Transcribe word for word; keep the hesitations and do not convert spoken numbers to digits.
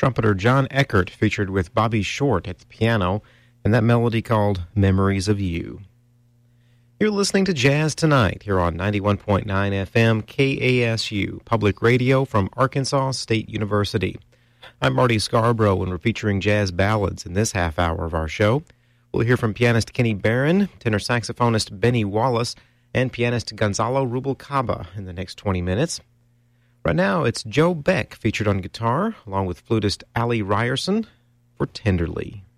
Trumpeter John Eckert featured with Bobby Short at the piano, and that melody called Memories of You. You're listening to Jazz Tonight here on ninety-one point nine F M K A S U, public radio from Arkansas State University. I'm Marty Scarborough, and we're featuring jazz ballads in this half hour of our show. We'll hear from pianist Kenny Barron, tenor saxophonist Benny Wallace, and pianist Gonzalo Rubalcaba in the next twenty minutes. Right now, it's Joe Beck featured on guitar, along with flutist Allie Ryerson for Tenderly.